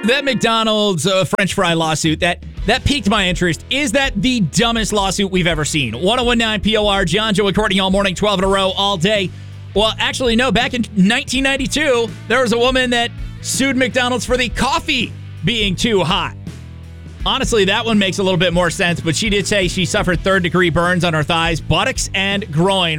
That McDonald's French fry lawsuit, that piqued my interest. Is that the dumbest lawsuit we've ever seen? 1019 POR, John, Joe, and Courtney all morning, 12 in a row, all day. Well, actually, no. Back in 1992, there was a woman that sued McDonald's for the coffee being too hot. Honestly, that one makes a little bit more sense, but she did say she suffered third-degree burns on her thighs, buttocks, and groin